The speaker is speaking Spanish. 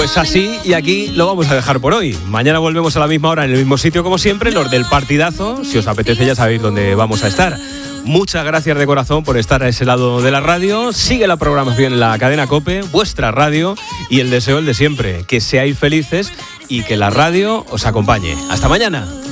es así y aquí lo vamos a dejar por hoy. Mañana volvemos a la misma hora en el mismo sitio como siempre, los del partidazo. Si os apetece ya sabéis dónde vamos a estar. Muchas gracias de corazón por estar a ese lado de la radio. Sigue la programación en la cadena COPE, vuestra radio, y el deseo el de siempre, que seáis felices y que la radio os acompañe. Hasta mañana.